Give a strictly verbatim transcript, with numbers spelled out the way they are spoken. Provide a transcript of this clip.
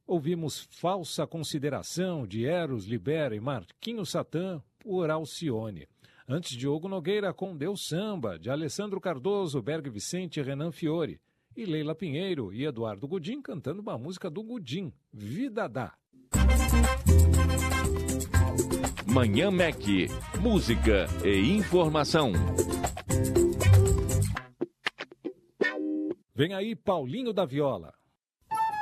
Ouvimos Falsa Consideração, de Eros Libera e Marquinhos Satã, por Alcione. Antes, Diogo Nogueira com Deus Samba, de Alessandro Cardoso, Berg Vicente e Renan Fiore. E Leila Pinheiro e Eduardo Gudim cantando uma música do Gudim, Vida Dá. Manhã Mac, música e informação. Vem aí Paulinho da Viola.